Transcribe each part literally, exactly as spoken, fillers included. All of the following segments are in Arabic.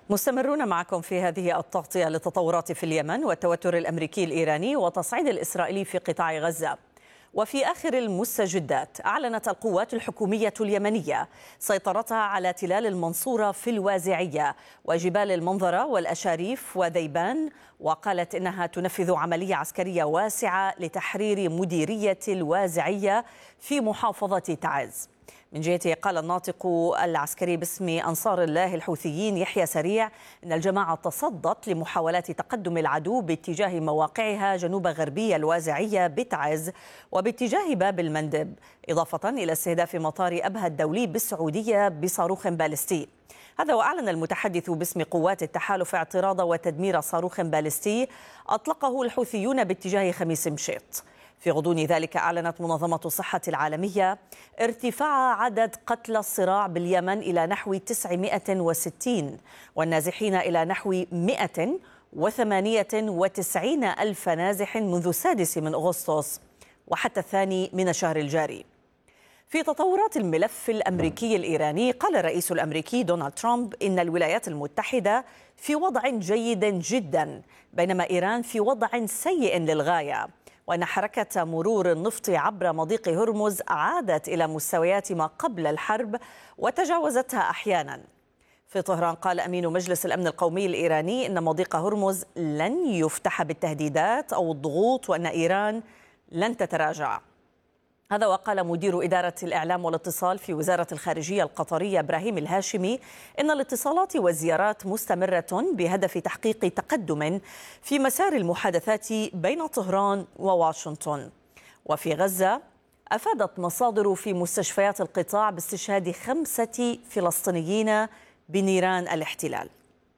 مستمرون معكم في هذه التغطية للتطورات في اليمن والتوتر الأمريكي الإيراني والتصعيد الإسرائيلي في قطاع غزة. وفي آخر المستجدات أعلنت القوات الحكومية اليمنية سيطرتها على تلال المنصورة في الوازعية وجبال المنظرة والأشاريف وذيبان، وقالت إنها تنفذ عملية عسكرية واسعة لتحرير مديرية الوازعية في محافظة تعز. من جهته قال الناطق العسكري باسم أنصار الله الحوثيين يحيى سريع إن الجماعة تصدت لمحاولات تقدم العدو باتجاه مواقعها جنوب غربي الوازعية بتعز وباتجاه باب المندب، إضافة إلى استهداف مطار أبها الدولي بالسعودية بصاروخ باليستي. هذا وأعلن المتحدث باسم قوات التحالف اعتراض وتدمير صاروخ باليستي أطلقه الحوثيون باتجاه خميس مشيط. في غضون ذلك أعلنت منظمة الصحة العالمية ارتفاع عدد قتلى الصراع باليمن إلى نحو تسعمائة وستين والنازحين إلى نحو مائة وثمانية وتسعين ألف نازح منذ السادس من أغسطس وحتى الثاني من الشهر الجاري. في تطورات الملف الأمريكي الإيراني قال الرئيس الأمريكي دونالد ترامب إن الولايات المتحدة في وضع جيد جدا بينما إيران في وضع سيء للغاية، وأن حركة مرور النفط عبر مضيق هرمز عادت إلى مستويات ما قبل الحرب وتجاوزتها أحيانا. في طهران قال أمين مجلس الأمن القومي الإيراني إن مضيق هرمز لن يفتح بالتهديدات أو الضغوط وأن إيران لن تتراجع. هذا وقال مدير إدارة الإعلام والاتصال في وزارة الخارجية القطرية إبراهيم الهاشمي إن الاتصالات والزيارات مستمرة بهدف تحقيق تقدم في مسار المحادثات بين طهران وواشنطن. وفي غزة أفادت مصادر في مستشفيات القطاع باستشهاد خمسة فلسطينيين بنيران الاحتلال.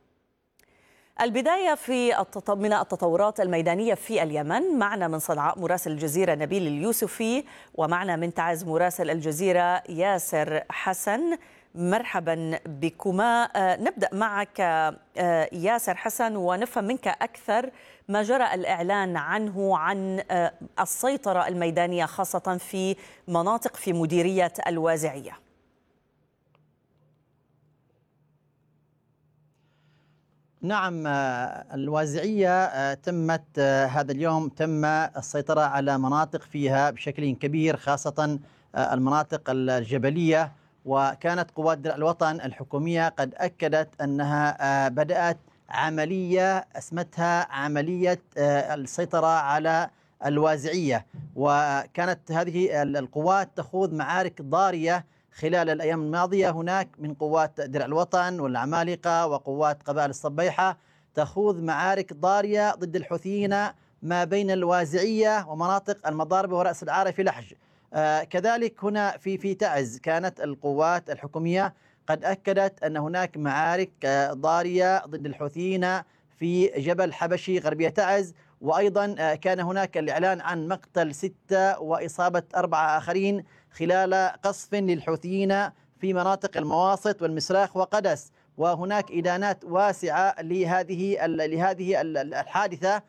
البداية في من التطورات الميدانية في اليمن. معنا من صنعاء مراسل الجزيرة نبيل اليوسفي، ومعنا من تعز مراسل الجزيرة ياسر حسن. مرحبا بكما. نبدأ معك ياسر حسن ونفهم منك أكثر ما جرى الإعلان عنه عن السيطرة الميدانية خاصة في مناطق في مديرية الوازعية. نعم، الوازعية تمت هذا اليوم تم السيطرة على مناطق فيها بشكل كبير، خاصة المناطق الجبلية، وكانت قوات درع الوطن الحكومية قد أكدت أنها بدأت عملية اسمتها عملية السيطرة على الوازعية، وكانت هذه القوات تخوض معارك ضارية خلال الأيام الماضية. هناك من قوات درع الوطن والعمالقة وقوات قبائل الصبيحة تخوض معارك ضارية ضد الحوثيين ما بين الوازعية ومناطق المضاربة ورأس العارة في لحج. آه كذلك هنا في في تعز كانت القوات الحكومية قد أكدت أن هناك معارك آه ضارية ضد الحوثيين في جبل حبشي غربية تعز، وأيضا آه كان هناك الإعلان عن مقتل ستة وإصابة أربعة آخرين خلال قصف للحوثيين في مناطق المواسط والمسراخ وقدس. وهناك إدانات واسعة لهذه لهذه الحادثة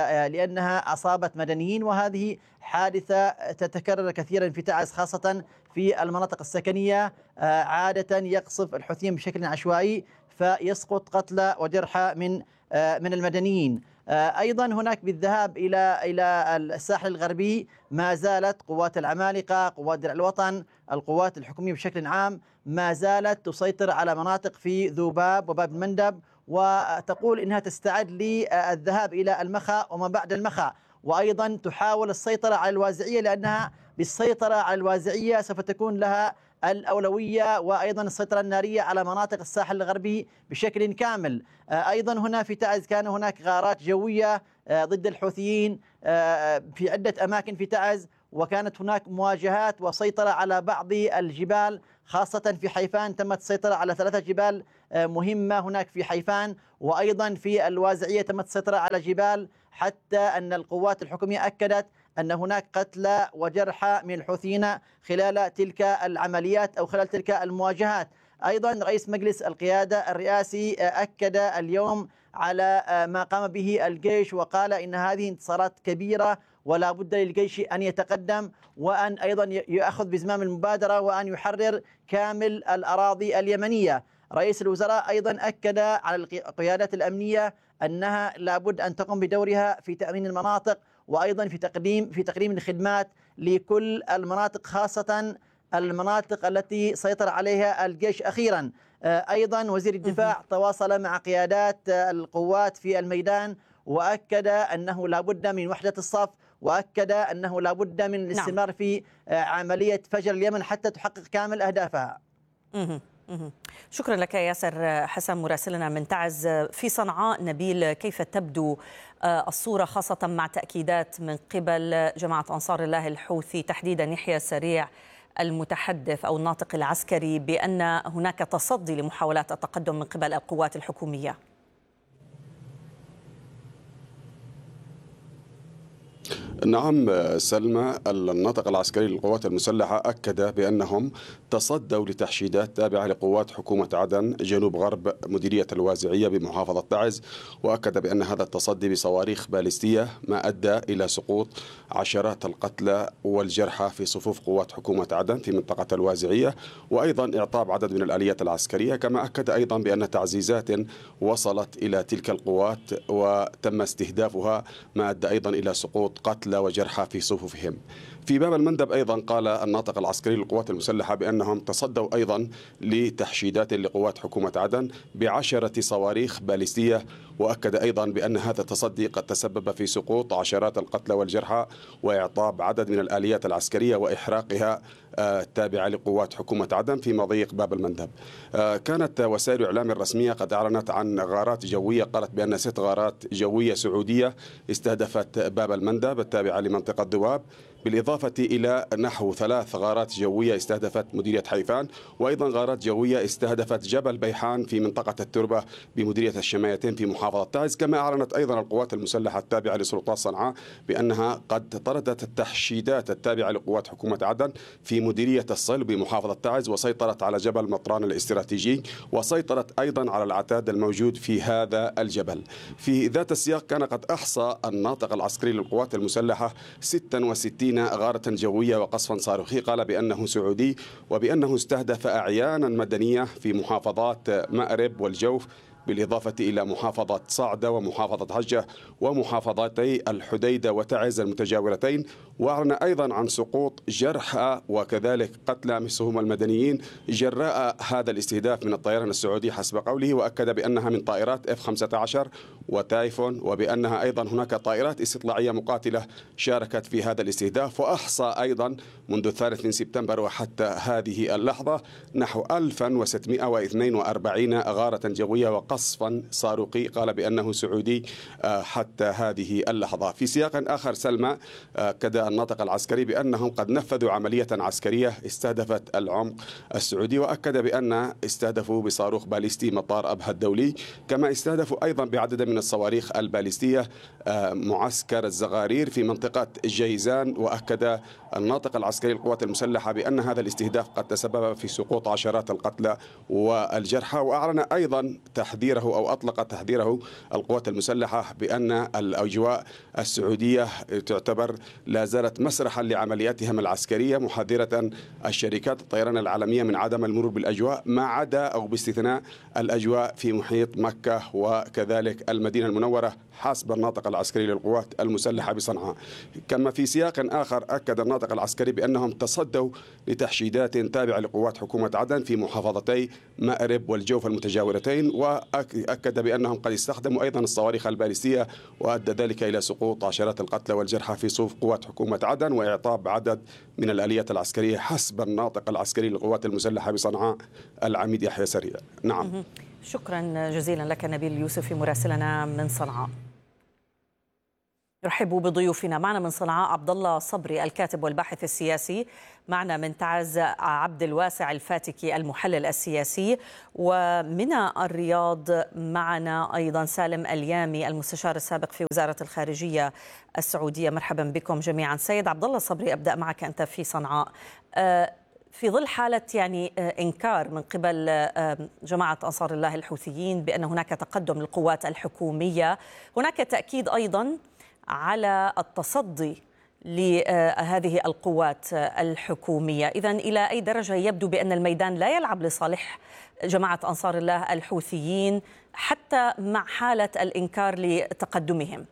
لأنها أصابت مدنيين، وهذه حادثة تتكرر كثيرا في تعز خاصة في المناطق السكنية. عادة يقصف الحوثيين بشكل عشوائي فيسقط قتلى وجرحى من من المدنيين. أيضا هناك بالذهاب إلى إلى الساحل الغربي ما زالت قوات العمالقة، قوات درع الوطن، القوات الحكومية بشكل عام ما زالت تسيطر على مناطق في ذوباب وباب المندب، وتقول إنها تستعد للذهاب إلى المخا وما بعد المخا، وأيضا تحاول السيطرة على الوازعية لأنها بالسيطرة على الوازعية سوف تكون لها الأولوية، وأيضا السيطرة النارية على مناطق الساحل الغربي بشكل كامل. أيضا هنا في تعز كان هناك غارات جوية ضد الحوثيين في عدة أماكن في تعز، وكانت هناك مواجهات وسيطرة على بعض الجبال خاصة في حيفان. تمت السيطرة على ثلاثة جبال مهمة هناك في حيفان، وأيضا في الوازعية تمت السيطرة على جبال، حتى أن القوات الحكومية أكدت أن هناك قتلى وجرحى من الحوثيين خلال تلك العمليات أو خلال تلك المواجهات. أيضا رئيس مجلس القيادة الرئاسي أكد اليوم على ما قام به الجيش، وقال إن هذه انتصارات كبيرة ولا بد للجيش أن يتقدم وأن أيضا يأخذ بزمام المبادرة وأن يحرر كامل الأراضي اليمنية. رئيس الوزراء أيضا أكد على القيادات الأمنية أنها لابد أن تقوم بدورها في تأمين المناطق، وأيضا في تقديم في تقديم الخدمات لكل المناطق، خاصة المناطق التي سيطر عليها الجيش أخيرا. أيضا وزير الدفاع تواصل مع قيادات القوات في الميدان وأكد أنه لابد من وحدة الصف، وأكد أنه لابد من الاستمرار نعم. في عملية فجر اليمن حتى تحقق كامل أهدافها. شكرا لك ياسر حسن مراسلنا من تعز في صنعاء. نبيل، كيف تبدو الصورة خاصة مع تأكيدات من قبل جماعة أنصار الله الحوثي، تحديدا يحيى سريع المتحدث أو الناطق العسكري، بأن هناك تصدي لمحاولات التقدم من قبل القوات الحكومية؟ نعم سلمى، الناطق العسكري للقوات المسلحة أكد بأنهم تصدوا لتحشيدات تابعة لقوات حكومة عدن جنوب غرب مديرية الوازعية بمحافظة تعز، وأكد بأن هذا التصدي بصواريخ باليستية ما أدى إلى سقوط عشرات القتلى والجرحى في صفوف قوات حكومة عدن في منطقة الوازعية، وأيضا إعطاب عدد من الآليات العسكرية. كما أكد أيضا بأن تعزيزات وصلت إلى تلك القوات وتم استهدافها ما أدى أيضا إلى سقوط قتلى وجرحى في صفوفهم. في باب المندب أيضا قال الناطق العسكري للقوات المسلحة بأنهم تصدوا أيضا لتحشيدات لقوات حكومة عدن بعشرة صواريخ باليستية، وأكد أيضا بأن هذا التصدي قد تسبب في سقوط عشرات القتلى والجرحى وإعطاب عدد من الآليات العسكرية وإحراقها التابعة لقوات حكومة عدن في مضيق باب المندب. كانت وسائل الإعلام الرسمية قد أعلنت عن غارات جوية، قالت بأن ست غارات جوية سعودية استهدفت باب المندب التابعة لمنطقة دواب، بالإضافة إلى نحو ثلاث غارات جوية استهدفت مديرية حيفان، وأيضا غارات جوية استهدفت جبل بيحان في منطقة التربة بمديرية الشمايتين في محافظة تعز. كما أعلنت أيضا القوات المسلحة التابعة لسلطات صنعاء بأنها قد طردت التحشيدات التابعة لقوات حكومة عدن في مديرية الصل بمحافظة تعز، وسيطرت على جبل مطران الاستراتيجي، وسيطرت أيضا على العتاد الموجود في هذا الجبل. في ذات السياق كان قد أحصى الناطق العسكري للقوات المسلحة ستة وستين غارة جوية وقصفا صاروخي، قال بأنه سعودي، وبأنه استهدف أعيانا مدنية في محافظات مأرب والجوف، بالإضافة إلى محافظة صعدة ومحافظة حجة ومحافظتي الحديدة وتعز المتجاورتين. وأعلن أيضا عن سقوط جرحى وكذلك قتلى مثلهم المدنيين جراء هذا الاستهداف من الطيران السعودي حسب قوله، وأكد بأنها من طائرات إف خمسة عشر وتايفون، وبأنها أيضا هناك طائرات استطلاعية مقاتلة شاركت في هذا الاستهداف. وأحصى أيضا منذ الثالث من سبتمبر وحتى هذه اللحظة نحو ألف وستمائة واثنين وأربعين غارة جوية وقصفا صاروخي، قال بأنه سعودي حتى هذه اللحظة. في سياق آخر سلمى، أكد الناطق العسكري بأنهم قد نفذوا عملية عسكرية استهدفت العمق السعودي، وأكد بأن استهدفوا بصاروخ باليستي مطار أبها الدولي. كما استهدفوا أيضا بعدد من الصواريخ الباليستية معسكر الزغارير في منطقة جيزان، وأكد الناطق العسكري للقوات المسلحة بأن هذا الاستهداف قد تسبب في سقوط عشرات القتلى والجرحى. وأعلن أيضا تحذيره أو أطلق تحذيره القوات المسلحة بأن الأجواء السعودية تعتبر لا زالت مسرحا لعملياتهم العسكرية، محذرة الشركات الطيران العالمية من عدم المرور بالأجواء ما عدا أو باستثناء الأجواء في محيط مكة وكذلك المدينة المنورة حسب الناطق العسكري للقوات المسلحة بصنعاء. كما في سياق آخر أكد الناطق العسكري بأنهم تصدوا لتحشيدات تابعة لقوات حكومة عدن في محافظتي مأرب والجوف المتجاورتين، وأكد بأنهم قد استخدموا أيضا الصواريخ الباليستية، وأدى ذلك إلى سقوط عشرات القتلى والجرحى في صفوف قوات حكومة عدن وإعطاب عدد من الآليات العسكرية حسب الناطق العسكري للقوات المسلحة بصنعاء العميد يحيى سريع. نعم. شكرا جزيلا لك نبيل يوسفي مراسلنا من صنعاء. نرحب بضيوفنا. معنا من صنعاء عبد الله صبري الكاتب والباحث السياسي، معنا من تعز عبد الواسع الفاتكي المحلل السياسي، ومن الرياض معنا أيضا سالم اليامي المستشار السابق في وزارة الخارجية السعودية. مرحبا بكم جميعا. سيد عبد الله صبري، أبدأ معك أنت في صنعاء. في ظل حالة يعني إنكار من قبل جماعة أنصار الله الحوثيين بأن هناك تقدم للقوات الحكومية، هناك تأكيد أيضا على التصدي لهذه القوات الحكومية. إذن إلى أي درجة يبدو بأن الميدان لا يلعب لصالح جماعة أنصار الله الحوثيين حتى مع حالة الإنكار لتقدمهم؟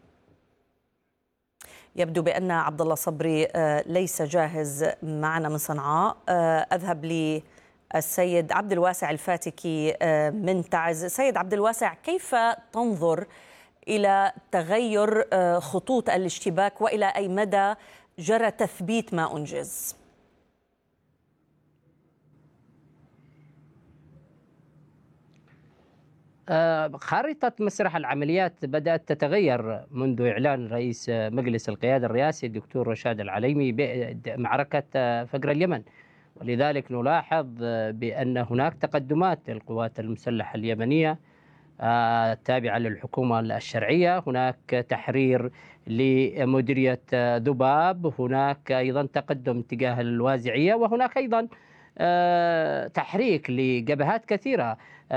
يبدو بأن عبد الله صبري ليس جاهز معنا من صنعاء. أذهب للسيد عبد الواسع الفاتكي من تعز. سيد عبد الواسع، كيف تنظر إلى تغير خطوط الاشتباك وإلى أي مدى جرى تثبيت ما أنجز؟ خارطة مسرح العمليات بدأت تتغير منذ إعلان رئيس مجلس القيادة الرئاسي الدكتور رشاد العليمي بمعركة فقر اليمن، ولذلك نلاحظ بأن هناك تقدمات للقوات المسلحة اليمنية التابعة للحكومة الشرعية. هناك تحرير لمديرية ذباب، هناك أيضا تقدم تجاه الوازعية، وهناك أيضا تحريك لجبهات كثيرة.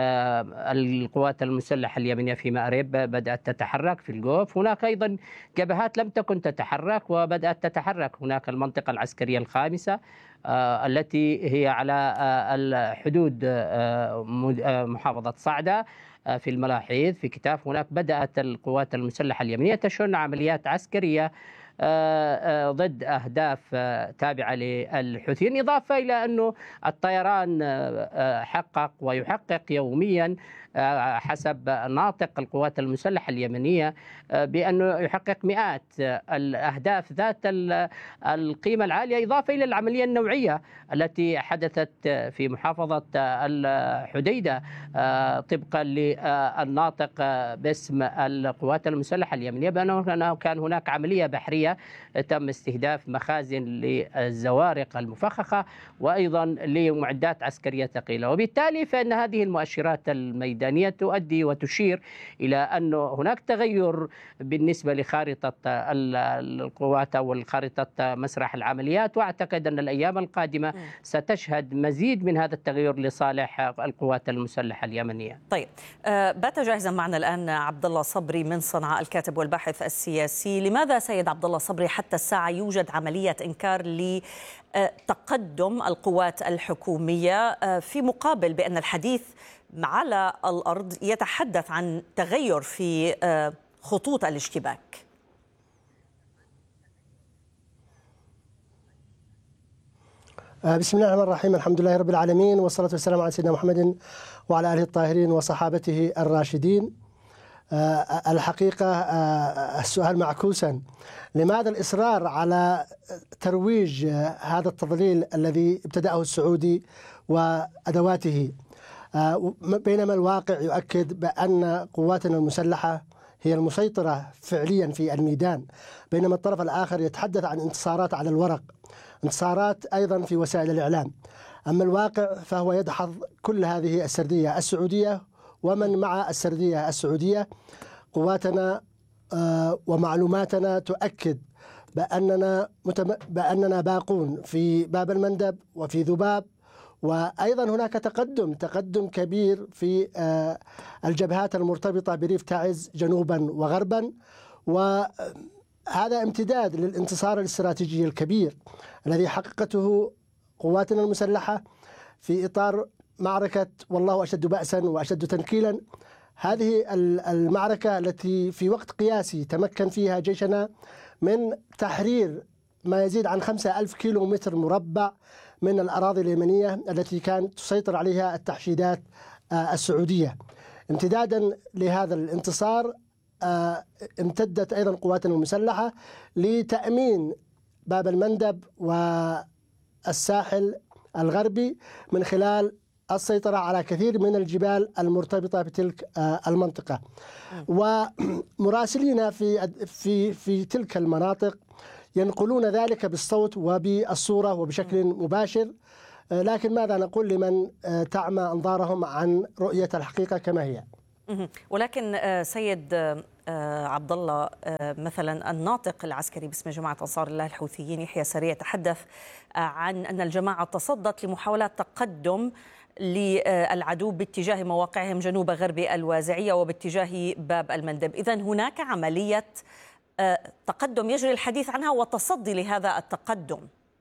القوات المسلحة اليمنية في مأرب بدأت تتحرك في الجوف، هناك أيضا جبهات لم تكن تتحرك وبدأت تتحرك. هناك المنطقة العسكرية الخامسة التي هي على الحدود محافظة صعدة في الملاحيض في كتاف. هناك بدأت القوات المسلحة اليمنية تشن عمليات عسكرية ضد أهداف تابعة للحوثيين، إضافة إلى أنه الطيران حقق ويحقق يوميا حسب ناطق القوات المسلحة اليمنية بأنه يحقق مئات الأهداف ذات القيمة العالية، إضافة إلى العملية النوعية التي حدثت في محافظة الحديدة طبقا للناطق باسم القوات المسلحة اليمنية بأنه كان هناك عملية بحرية تم استهداف مخازن للزوارق المفخخة وأيضا لمعدات عسكرية ثقيلة. وبالتالي فإن هذه المؤشرات الميدانية تؤدي وتشير إلى أن هناك تغير بالنسبة لخارطة القوات أو خارطة مسرح العمليات، وأعتقد أن الأيام القادمة ستشهد مزيد من هذا التغير لصالح القوات المسلحة اليمنية. طيب، بات جاهزا معنا الآن عبد الله صبري من صنعاء الكاتب والباحث السياسي. لماذا سيد عبد الله صبري حتى الساعة يوجد عملية إنكار لتقدم القوات الحكومية في مقابل بأن الحديث على الأرض يتحدث عن تغير في خطوط الاشتباك؟ بسم الله الرحمن الرحيم، الحمد لله رب العالمين، والصلاة والسلام على سيدنا محمد وعلى آله الطاهرين وصحابته الراشدين. الحقيقة السؤال معكوسا: لماذا الإصرار على ترويج هذا التضليل الذي ابتدأه السعودي وأدواته، بينما الواقع يؤكد بأن قواتنا المسلحة هي المسيطرة فعليا في الميدان، بينما الطرف الآخر يتحدث عن انتصارات على الورق، انتصارات أيضا في وسائل الإعلام. أما الواقع فهو يدحض كل هذه السردية السعودية ومن مع السردية السعودية. قواتنا ومعلوماتنا تؤكد بأننا بأننا باقون في باب المندب وفي ذباب، وأيضا هناك تقدم تقدم كبير في الجبهات المرتبطة بريف تعز جنوبا وغربا، وهذا امتداد للانتصار الاستراتيجي الكبير الذي حققته قواتنا المسلحة في إطار معركة والله أشد بأسا وأشد تنكيلا. هذه المعركة التي في وقت قياسي تمكن فيها جيشنا من تحرير ما يزيد عن خمسة ألف كيلو متر مربع من الأراضي اليمنية التي كانت تسيطر عليها التحشيدات السعودية. امتدادا لهذا الانتصار امتدت أيضا قواتنا المسلحة لتأمين باب المندب والساحل الغربي من خلال السيطرة على كثير من الجبال المرتبطة بتلك المنطقة. ومراسلين في في في تلك المناطق ينقلون ذلك بالصوت وبالصورة وبشكل مباشر، لكن ماذا نقول لمن تعمى أنظارهم عن رؤية الحقيقة كما هي؟ ولكن سيد عبد الله، مثلا الناطق العسكري باسم جماعة أنصار الله الحوثيين يحيى سريع تحدث عن أن الجماعة تصدت لمحاولات تقدم للعدو باتجاه مواقعهم جنوب غرب الوازعية وباتجاه باب المندب. إذن هناك عملية تقدم يجري الحديث عنها وتصدي لهذا التقدم؟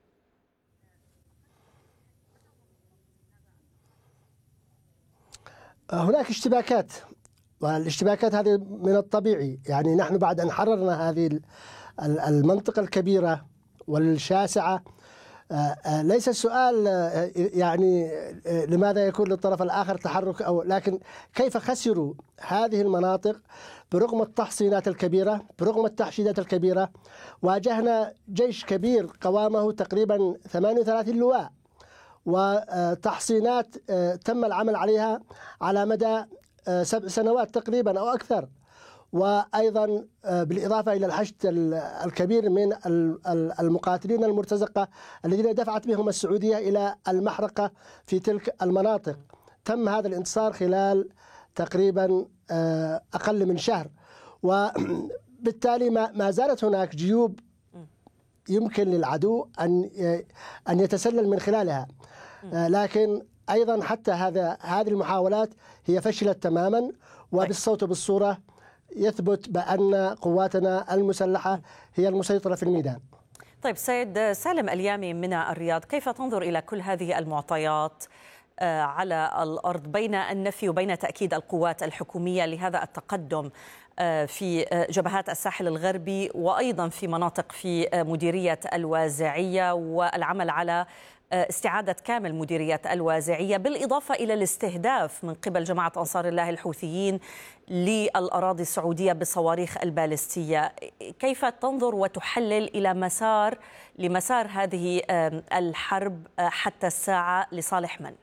هناك اشتباكات، والاشتباكات هذه من الطبيعي. يعني نحن بعد أن حررنا هذه المنطقة الكبيرة والشاسعة، ليس السؤال يعني لماذا يكون للطرف الآخر تحرك، أو لكن كيف خسروا هذه المناطق برغم التحصينات الكبيرة، برغم التحشيدات الكبيرة. واجهنا جيش كبير قوامه تقريبا ثمانية وثلاثين لواء، وتحصينات تم العمل عليها على مدى سبع سنوات تقريبا أو أكثر، وأيضا بالإضافة إلى الحشد الكبير من المقاتلين المرتزقة الذين دفعت بهم السعودية إلى المحرقة في تلك المناطق. تم هذا الانتصار خلال تقريبا أقل من شهر، وبالتالي ما زالت هناك جيوب يمكن للعدو أن أن يتسلل من خلالها. لكن أيضا حتى هذا هذه المحاولات هي فشلت تماما، وبالصوت وبالصورة يثبت بأن قواتنا المسلحة هي المسيطرة في الميدان. طيب سيد سالم اليامي من الرياض، كيف تنظر إلى كل هذه المعطيات على الأرض بين النفي وبين تأكيد القوات الحكومية لهذا التقدم في جبهات الساحل الغربي وأيضا في مناطق في مديرية الوازعية والعمل على استعادة كامل مديرية الوازعية، بالإضافة إلى الاستهداف من قبل جماعة أنصار الله الحوثيين للأراضي السعودية بالصواريخ البالستية؟ كيف تنظر وتحلل إلى مسار لمسار هذه الحرب حتى الساعة لصالح من؟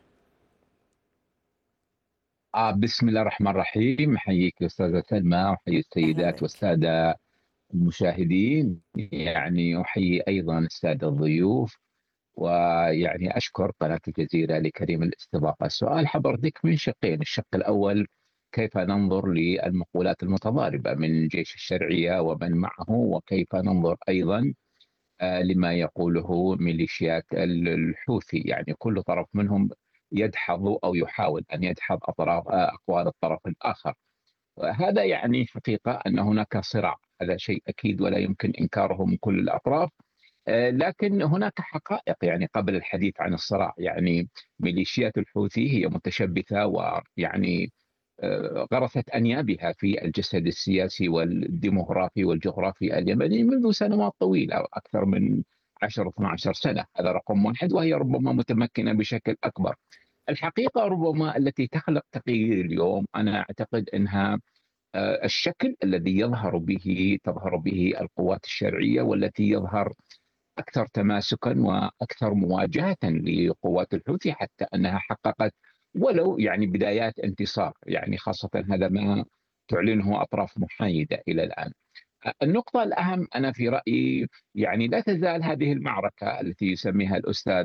آه بسم الله الرحمن الرحيم. حييك أستاذة سلمى، وحيي السيدات والسادة المشاهدين. يعني أحيي أيضا السادة الضيوف، ويعني أشكر قناة الجزيرة لكريم الاستضافة. السؤال حبردك من شقين. الشق الأول، كيف ننظر للمقولات المتضاربة من جيش الشرعية ومن معه، وكيف ننظر أيضا لما يقوله ميليشيات الحوثي. يعني كل طرف منهم يدحض أو يحاول أن يدحض أطراف أقوال الطرف الآخر. هذا يعني حقيقة أن هناك صراع، هذا شيء أكيد ولا يمكن إنكاره من كل الأطراف. لكن هناك حقائق يعني قبل الحديث عن الصراع. يعني ميليشيات الحوثي هي متشبثة، ويعني غرست أنيابها في الجسد السياسي والديموغرافي والجغرافي اليمني منذ سنوات طويلة، أكثر من عشر اثنتي عشرة سنة. هذا رقم واحد، وهي ربما متمكنة بشكل أكبر. الحقيقة ربما التي تخلق تغيير اليوم، أنا أعتقد أنها الشكل الذي يظهر به تظهر به القوات الشرعية، والتي يظهر أكثر تماسكا وأكثر مواجهة لقوات الحوثي، حتى أنها حققت ولو يعني بدايات انتصار، يعني خاصة هذا ما تعلنه أطراف محايدة إلى الآن. النقطة الأهم أنا في رأيي، يعني لا تزال هذه المعركة التي يسميها الأستاذ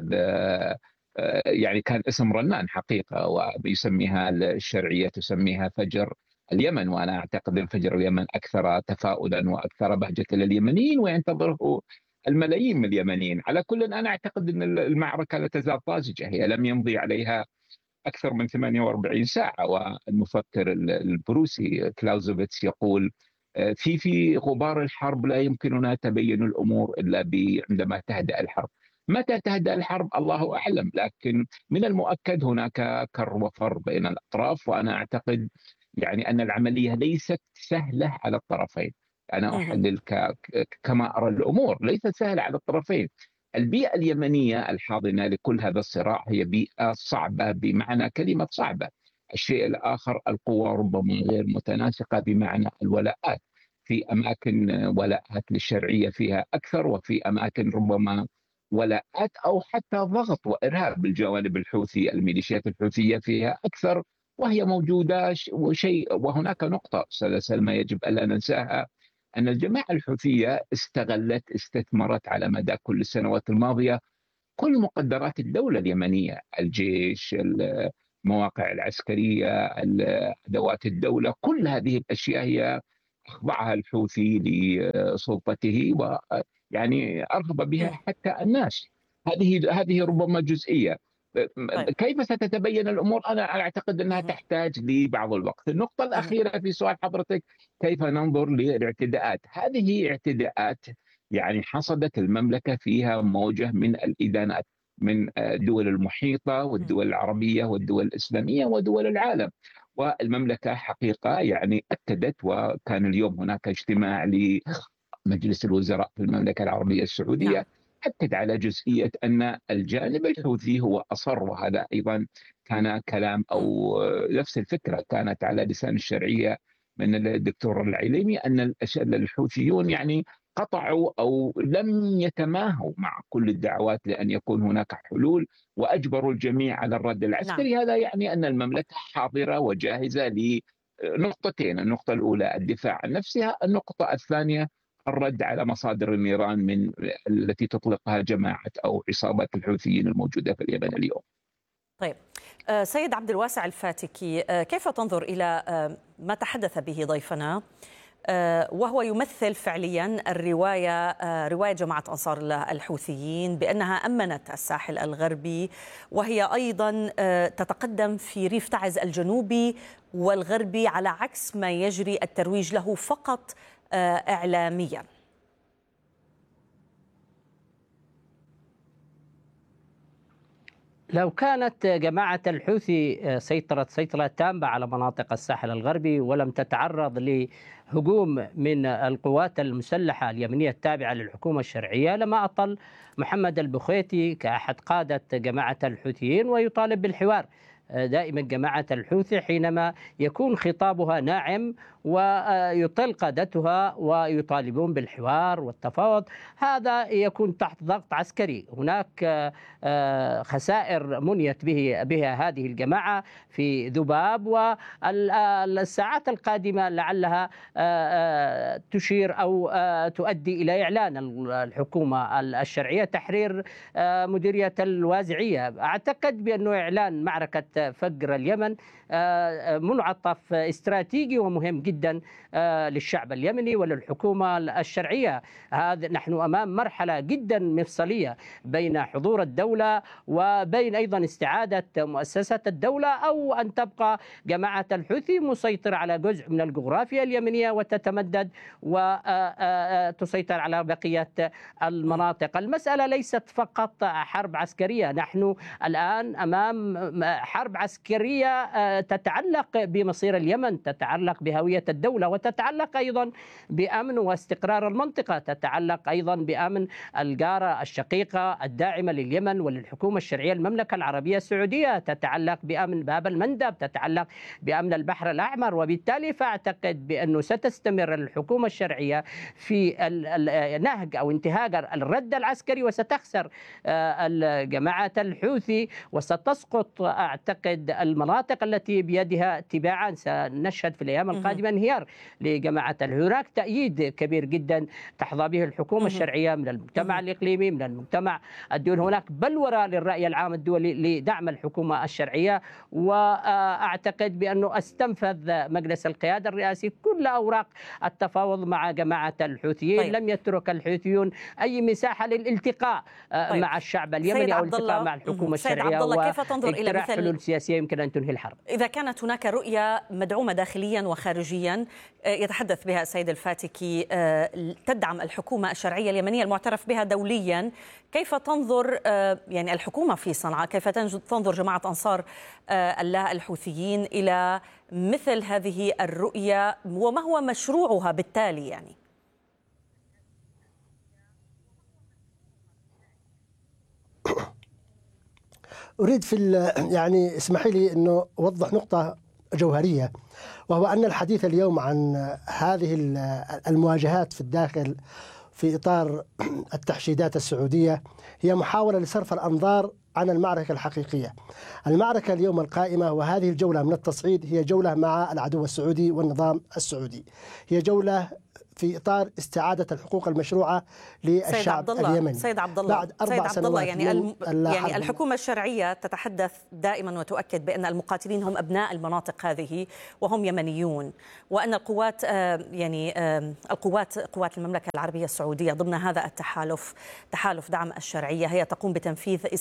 يعني كان اسم رنان حقيقة، ويسميها الشرعية تسميها فجر اليمن، وأنا أعتقد أن فجر اليمن أكثر تفاؤلا وأكثر بهجة لليمنيين، وينتظره الملايين من اليمنيين. على كل أنا أعتقد أن المعركة لا تزال طازجة، هي لم يمضي عليها أكثر من ثمانية وأربعين ساعة. والمفكر البروسي كلاوزوفيتس يقول في في غبار الحرب لا يمكننا تبين الأمور إلا عندما تهدأ الحرب. متى تهدأ الحرب الله أعلم، لكن من المؤكد هناك كر وفر بين الأطراف. وأنا أعتقد يعني أن العملية ليست سهلة على الطرفين. أنا أحلل كما أرى الأمور، ليست سهلة على الطرفين. البيئة اليمنية الحاضنة لكل هذا الصراع هي بيئة صعبة بمعنى كلمة صعبة. الشيء الآخر، القوى ربما غير متناسقة بمعنى الولاءات. في أماكن ولاءات للشرعية فيها أكثر، وفي أماكن ربما ولاءات أو حتى ضغط وإرهاب بالجوانب الحوثي، الميليشيات الحوثية فيها أكثر وهي موجودة. وشيء وهناك نقطة أستاذة سلمى يجب ألا ننساها، أن الجماعة الحوثية استغلت استثمرت على مدى كل السنوات الماضية كل مقدرات الدولة اليمنية، الجيش، المواقع العسكرية، أدوات الدولة، كل هذه الأشياء هي أخضعها الحوثي لسلطته، ويعني أرغب بها حتى الناس. هذه هذه ربما جزئية. كيف ستتبين الأمور؟ أنا أعتقد أنها تحتاج لبعض الوقت. النقطة الأخيرة في سؤال حضرتك، كيف ننظر للاعتداءات؟ هذه اعتداءات يعني حصدت المملكة فيها موجة من الإدانات من الدول المحيطة والدول العربية والدول الإسلامية ودول العالم. والمملكة حقيقة يعني أكدت، وكان اليوم هناك اجتماع لمجلس الوزراء في المملكة العربية السعودية، نعم. أكد على جزئية أن الجانب الحوثي هو أصر، وهذا أيضا كان كلام أو نفس الفكرة كانت على لسان الشرعية من الدكتور العليمي، أن الحوثيون يعني قطعوا أو لم يتماهوا مع كل الدعوات لأن يكون هناك حلول، وأجبروا الجميع على الرد العسكري. نعم. هذا يعني أن المملكة حاضرة وجاهزة لنقطتين: النقطة الأولى الدفاع عن نفسها، النقطة الثانية الرد على مصادر النيران من التي تطلقها جماعة أو عصابات الحوثيين الموجودة في اليمن اليوم. طيب سيد عبد الواسع الفاتكي، كيف تنظر إلى ما تحدث به ضيفنا وهو يمثل فعليا الرواية رواية جماعة أنصار الله الحوثيين بأنها أمنت الساحل الغربي، وهي أيضا تتقدم في ريف تعز الجنوبي والغربي على عكس ما يجري الترويج له فقط إعلاميا؟ لو كانت جماعة الحوثي سيطرت سيطرة تامة على مناطق الساحل الغربي ولم تتعرض لهجوم من القوات المسلحة اليمنية التابعة للحكومة الشرعية، لما أطل محمد البخيتي كأحد قادة جماعة الحوثيين ويطالب بالحوار. دائما جماعة الحوثي حينما يكون خطابها ناعم ويطل قادتها ويطالبون بالحوار والتفاوض، هذا يكون تحت ضغط عسكري. هناك خسائر منيت به بها هذه الجماعة في ذباب، والساعات القادمة لعلها تشير أو تؤدي إلى إعلان الحكومة الشرعية تحرير مديرية الوازعية. أعتقد بأنه إعلان معركة فقر اليمن منعطف استراتيجي ومهم جدا للشعب اليمني وللحكومة الشرعية. هذا نحن أمام مرحلة جدا مفصلية بين حضور الدولة وبين أيضا استعادة مؤسسات الدولة، أو أن تبقى جماعة الحوثي مسيطرة على جزء من الجغرافيا اليمنية وتتمدد وتسيطر على بقية المناطق. المسألة ليست فقط حرب عسكرية، نحن الآن أمام حرب عسكرية تتعلق بمصير اليمن، تتعلق بهوية الدولة، وتتعلق أيضا بأمن واستقرار المنطقة، تتعلق أيضا بأمن الجارة الشقيقة الداعمة لليمن وللحكومة الشرعية المملكة العربية السعودية، تتعلق بأمن باب المندب، تتعلق بأمن البحر الأحمر. وبالتالي فأعتقد بأنه ستستمر الحكومة الشرعية في نهج أو انتهاج الرد العسكري، وستخسر جماعة الحوثي وستسقط أعتقد المناطق التي بيدها تباعا. سنشهد في الأيام القادمة انهيار لجماعة الحوثي. هناك تأييد كبير جدا تحظى به الحكومة الشرعية من المجتمع الإقليمي، من المجتمع الدولي. هناك بلورة للرأي العام الدولي لدعم الحكومة الشرعية، وأعتقد بأنه استنفذ مجلس القيادة الرئاسي كل أوراق التفاوض مع جماعة الحوثيين. طيب. لم يترك الحوثيون أي مساحة للالتقاء طيب. مع الشعب اليمني أو الالتقاء مع الحكومة الشرعية واقتراح حلول سياسية يمكن أن تنهي الحرب. إذا كانت هناك رؤية مدعومة داخليا وخارجيا يتحدث بها السيد الفاتكي تدعم الحكومة الشرعية اليمنية المعترف بها دوليا، كيف تنظر يعني الحكومة في صنعاء، كيف تنظر جماعة أنصار الله الحوثيين إلى مثل هذه الرؤية، وما هو مشروعها بالتالي؟ يعني أريد في يعني اسمحي لي أنه أوضح نقطة جوهرية، وهو أن الحديث اليوم عن هذه المواجهات في الداخل في إطار التحشيدات السعودية هي محاولة لصرف الأنظار عن المعركة الحقيقية. المعركة اليوم القائمة وهذه الجولة من التصعيد هي جولة مع العدو السعودي والنظام السعودي، هي جولة في إطار استعادة الحقوق المشروعة للشعب اليمني. سيد عبد الله، بعد أربع سيد عبد الله سنوات يعني, الم... يعني الحكومة الشرعية تتحدث دائما وتؤكد بأن المقاتلين هم أبناء المناطق هذه وهم يمنيون، وأن القوات يعني القوات قوات المملكة العربية السعودية ضمن هذا التحالف تحالف دعم الشرعية هي تقوم بتنفيذ إسناد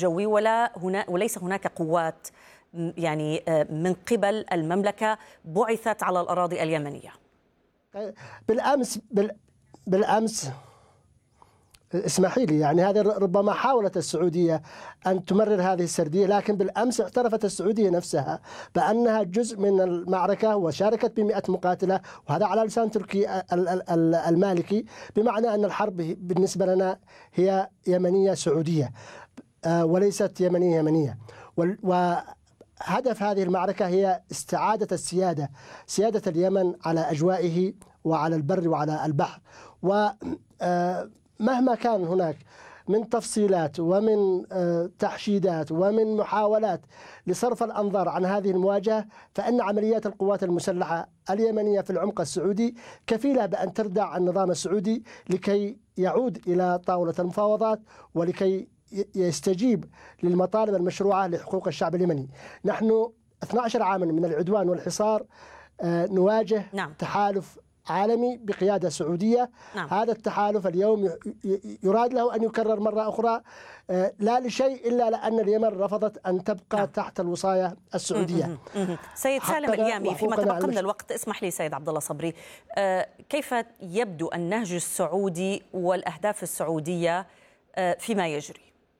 الجوي ولا هنا وليس هناك قوات يعني من قبل المملكة بعثت على الأراضي اليمنية. بالأمس بالأمس اسمحي لي، يعني هذا ربما حاولت السعودية أن تمرر هذه السردية، لكن بالأمس اعترفت السعودية نفسها بأنها جزء من المعركة وشاركت بمئة مقاتلة، وهذا على لسان تركي المالكي، بمعنى أن الحرب بالنسبة لنا هي يمنية سعودية وليست يمنية يمنية. وهدف هذه المعركة هي استعادة السيادة، سيادة اليمن على أجوائه وعلى البر وعلى البحر. و مهما كان هناك من تفصيلات ومن تحشيدات ومن محاولات لصرف الأنظار عن هذه المواجهة، فإن عمليات القوات المسلحة اليمنية في العمق السعودي كفيلة بأن تردع النظام السعودي لكي يعود إلى طاولة المفاوضات ولكي يستجيب للمطالب المشروعة لحقوق الشعب اليمني. نحن اثني عشر عاما من العدوان والحصار نواجه نعم. تحالف عالمي بقيادة سعودية. نعم. هذا التحالف اليوم يراد له أن يكرر مرة أخرى، لا لشيء إلا لأن اليمن رفضت أن تبقى نعم. تحت الوصاية السعودية. م -م -م. سيد سالم اليامي، فيما تبقى من الوقت اسمح لي سيد عبد الله صبري، كيف يبدو النهج السعودي والأهداف السعودية فيما يجري؟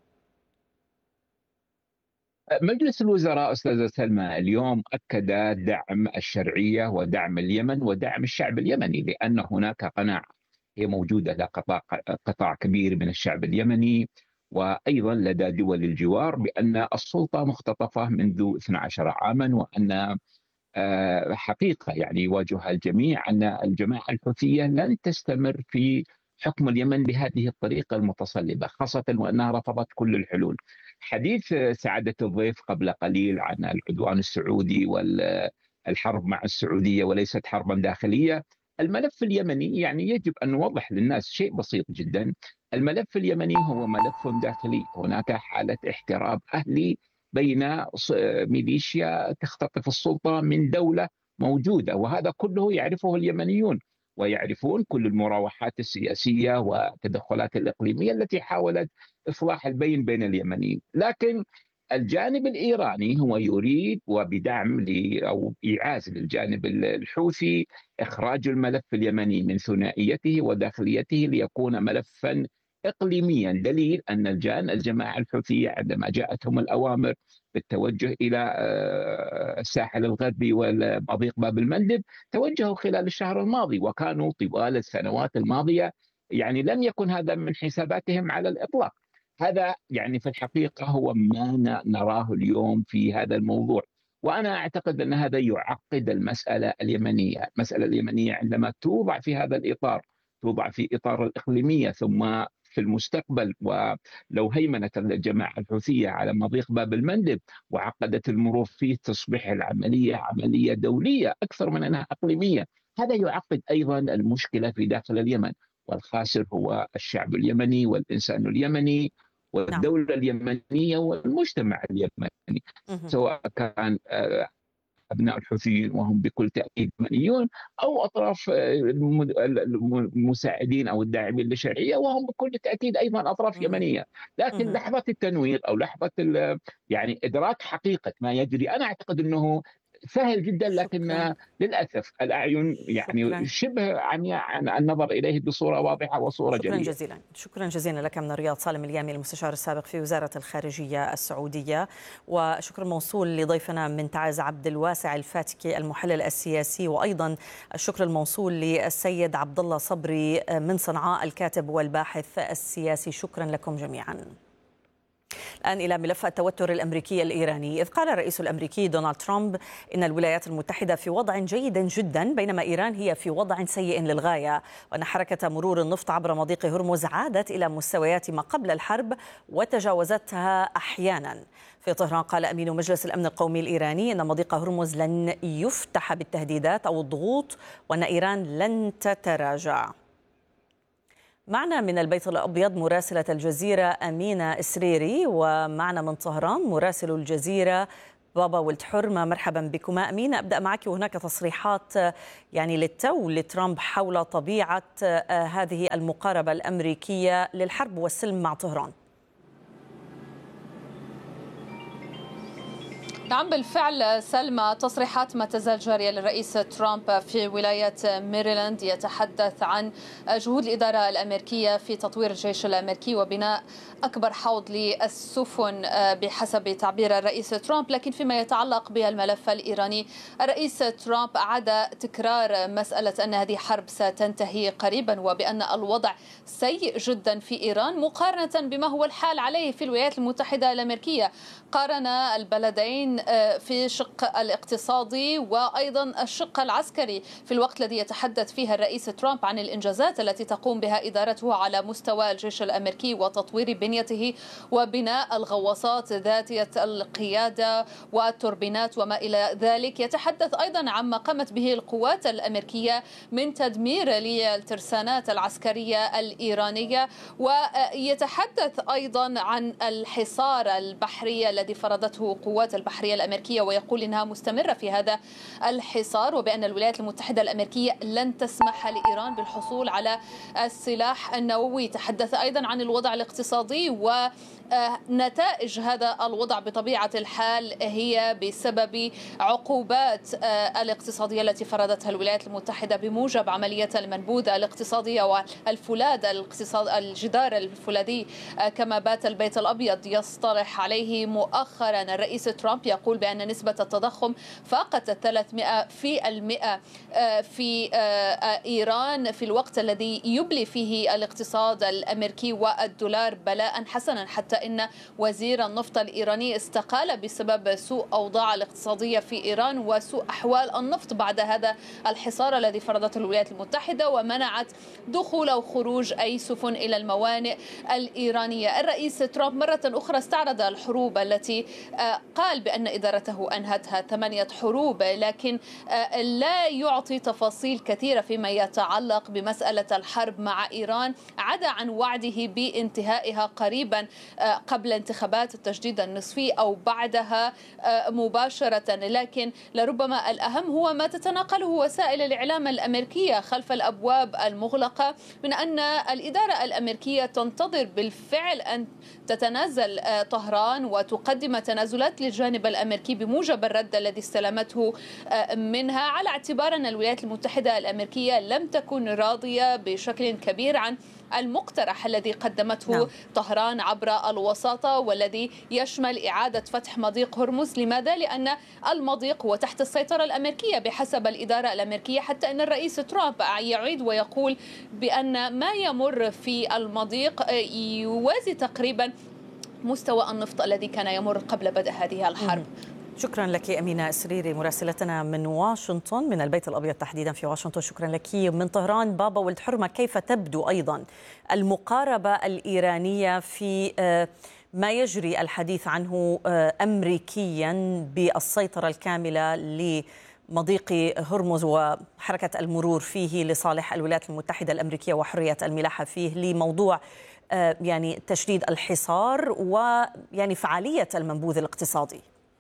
مجلس الوزراء أستاذة سلمى اليوم أكد دعم الشرعية ودعم اليمن ودعم الشعب اليمني، لأن هناك قناعة هي موجودة لقطاع قطاع كبير من الشعب اليمني وأيضا لدى دول الجوار بأن السلطة مختطفة منذ اثني عشر عاما، وأن حقيقة يعني يواجهها الجميع أن الجماعة الحوثية لن تستمر في حكم اليمن بهذه الطريقة المتصلبة، خاصة وأنها رفضت كل الحلول. حديث سعادة الضيف قبل قليل عن العدوان السعودي والحرب مع السعودية وليست حربا داخلية، الملف اليمني يعني يجب أن نوضح للناس شيء بسيط جدا. الملف اليمني هو ملف داخلي، هناك حالة احتراب أهلي بين ميليشيا تختطف السلطة من دولة موجودة، وهذا كله يعرفه اليمنيون ويعرفون كل المراوحات السياسية والتدخلات الإقليمية التي حاولت إصلاح البين بين اليمنيين. لكن الجانب الإيراني هو يريد وبدعم أو إيعاز للجانب الحوثي إخراج الملف اليمني من ثنائيته وداخليته ليكون ملفا إقليميا، دليل أن الجان الجماعة الحوثية عندما جاءتهم الأوامر بالتوجه إلى الساحل الغربي ومضيق باب المندب توجهوا خلال الشهر الماضي، وكانوا طوال السنوات الماضية يعني لم يكن هذا من حساباتهم على الإطلاق. هذا يعني في الحقيقة هو ما نراه اليوم في هذا الموضوع، وأنا أعتقد أن هذا يعقد المسألة اليمنية. المسألة اليمنية عندما توضع في هذا الإطار، توضع في إطار الإقليمية، ثم في المستقبل ولو هيمنت الجماعة الحوثية على مضيق باب المندب وعقدت المرور فيه، تصبح العملية عملية دولية أكثر من أنها إقليمية. هذا يعقد أيضا المشكلة في داخل اليمن، والخاسر هو الشعب اليمني والإنسان اليمني والدولة اليمنية والمجتمع اليمني، سواء كان أبناء الحوثيين وهم بكل تأكيد يمنيون، أو أطراف المساعدين أو الداعمين للشرعية وهم بكل تأكيد أيضا أطراف يمنية. لكن لحظة التنوير أو لحظة يعني إدراك حقيقة ما يجري، أنا أعتقد أنه سهل جدا، لكن شكرا. للأسف الأعين يعني شكرا. شبه عمياء عن النظر إليه بصورة واضحة وصورة شكرا جلية. جزيلا. شكرا جزيلا لك من الرياض سالم اليامي المستشار السابق في وزارة الخارجية السعودية، وشكر موصول لضيفنا من تعز عبد الواسع الفاتكي المحلل السياسي، وأيضا الشكر الموصول للسيد عبد الله صبري من صنعاء الكاتب والباحث السياسي. شكرا لكم جميعا. الآن إلى ملف التوتر الأمريكي الإيراني، إذ قال الرئيس الأمريكي دونالد ترامب إن الولايات المتحدة في وضع جيد جدا بينما إيران هي في وضع سيء للغاية، وأن حركة مرور النفط عبر مضيق هرمز عادت إلى مستويات ما قبل الحرب وتجاوزتها أحيانا. في طهران قال أمين مجلس الأمن القومي الإيراني إن مضيق هرمز لن يفتح بالتهديدات أو الضغوط وأن إيران لن تتراجع. معنا من البيت الأبيض مراسلة الجزيرة أمينة إسريري، ومعنا من طهران مراسل الجزيرة بابا ولد حرمة. مرحبا بكما. أمينة، أبدأ معك. وهناك تصريحات يعني للتو لترامب حول طبيعة هذه المقاربة الأمريكية للحرب والسلم مع طهران. نعم بالفعل سلمى، تصريحات ما تزال جارية للرئيس ترامب في ولاية ميريلاند يتحدث عن جهود الإدارة الأمريكية في تطوير الجيش الأمريكي وبناء أكبر حوض للسفن بحسب تعبير الرئيس ترامب. لكن فيما يتعلق بالملف الإيراني، الرئيس ترامب أعاد تكرار مسألة أن هذه حرب ستنتهي قريبا وبأن الوضع سيء جدا في إيران مقارنة بما هو الحال عليه في الولايات المتحدة الأمريكية. قارن البلدين في الشق الاقتصادي وأيضا الشق العسكري في الوقت الذي يتحدث فيها الرئيس ترامب عن الإنجازات التي تقوم بها إدارته على مستوى الجيش الأمريكي وتطوير بنيته وبناء الغواصات ذاتية القيادة والتوربينات وما إلى ذلك. يتحدث أيضا عما قامت به القوات الأمريكية من تدمير للترسانات العسكرية الإيرانية، ويتحدث أيضا عن الحصار البحري الذي فرضته قوات البحرية الأمريكية، ويقول إنها مستمرة في هذا الحصار وبأن الولايات المتحدة الأمريكية لن تسمح لإيران بالحصول على السلاح النووي. تحدث أيضا عن الوضع الاقتصادي ونتائج هذا الوضع بطبيعة الحال هي بسبب عقوبات الاقتصادية التي فرضتها الولايات المتحدة بموجب عملية المنبوذ الاقتصادية والفولاد الاقتصاد الجدار الفولاذي كما بات البيت الأبيض يصطلح عليه مؤخرا. الرئيس ترامب يقول بأن نسبة التضخم فاقت ثلاثمئة في المئة في إيران في الوقت الذي يبلي فيه الاقتصاد الأمريكي والدولار بلاء حسنا، حتى إن وزير النفط الإيراني استقال بسبب سوء أوضاع الاقتصادية في إيران وسوء أحوال النفط بعد هذا الحصار الذي فرضته الولايات المتحدة ومنعت دخول أو خروج أي سفن إلى الموانئ الإيرانية. الرئيس ترامب مرة أخرى استعرض الحروب التي قال بأن إدارته أنهتها، ثمانية حروب، لكن لا يعطي تفاصيل كثيرة فيما يتعلق بمسألة الحرب مع إيران، عدا عن وعده بانتهائها قريبا قبل انتخابات التجديد النصفي أو بعدها مباشرة. لكن لربما الأهم هو ما تتناقله وسائل الإعلام الأمريكية خلف الأبواب المغلقة من أن الإدارة الأمريكية تنتظر بالفعل أن تتنازل طهران وتقدم تنازلات للجانب الأمريكي بموجب الرد الذي استلمته منها، على اعتبار أن الولايات المتحدة الأمريكية لم تكن راضية بشكل كبير عن المقترح الذي قدمته نعم. طهران عبر الوساطة والذي يشمل إعادة فتح مضيق هرمز. لماذا؟ لأن المضيق هو تحت السيطرة الأمريكية بحسب الإدارة الأمريكية، حتى أن الرئيس ترامب يعيد ويقول بأن ما يمر في المضيق يوازي تقريبا مستوى النفط الذي كان يمر قبل بدء هذه الحرب. شكرا لك أمينة إسريري مراسلتنا من واشنطن، من البيت الأبيض تحديدا في واشنطن. شكرا لك. من طهران بابا ولد حرمة، كيف تبدو أيضا المقاربة الإيرانية في ما يجري الحديث عنه أمريكيا بالسيطرة الكاملة لمضيق هرمز وحركة المرور فيه لصالح الولايات المتحدة الأمريكية وحرية الملاحة فيه، لموضوع يعني تشديد الحصار ويعني فعالية المنبوذ الاقتصادي؟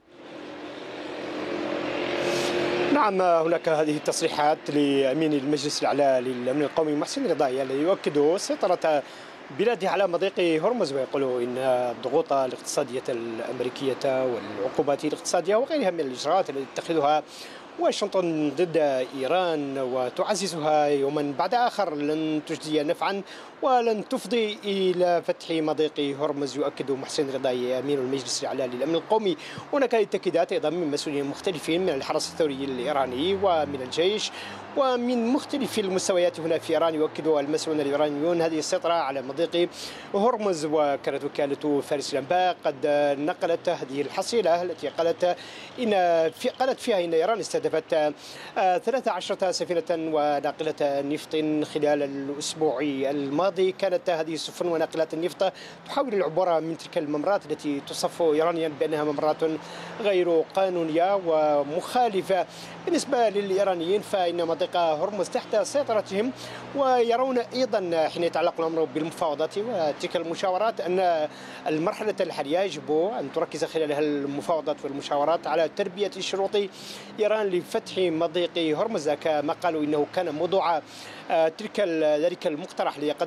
نعم، هناك هذه التصريحات لأمين المجلس الأعلى للأمن القومي محسن رضاي الذي يؤكد سيطرة بلاده على مضيق هرمز، ويقول إن الضغوط الاقتصادية الأمريكية والعقوبات الاقتصادية وغيرها من الإجراءات التي تتخذها واشنطن ضد إيران وتعززها يوما بعد آخر لن تجدي نفعا ولن تفضي إلى فتح مضيق هرمز. يؤكد محسن رضاي أمين المجلس الأعلى للأمن القومي. هناك تأكيدات أيضا من مسؤولين مختلفين من الحرس الثوري الإيراني ومن الجيش ومن مختلف المستويات هنا في إيران. يؤكد المسؤولون الإيرانيون هذه السيطرة على مضيق هرمز. وكانت وكالة فارس الأنباء قد نقلت هذه الحصيلة التي قالت إن في قالت فيها إن إيران استهدفت ثلاث عشرة سفينة وناقلة نفط خلال الأسبوع الماضي. كانت هذه السفن وناقلات النفط تحاول العبور من تلك الممرات التي تصف إيرانيا بأنها ممرات غير قانونية ومخالفة بالنسبة للإيرانيين، فإن مضيق هرمز تحت سيطرتهم. ويرون أيضا حين يتعلق الأمر بالمفاوضات وتلك المشاورات أن المرحلة الحالية يجب أن تركز خلالها المفاوضات والمشاورات على تربية شروط إيران لفتح مضيق هرمز، كما قالوا إنه كان موضوع تلك ذلك المقترح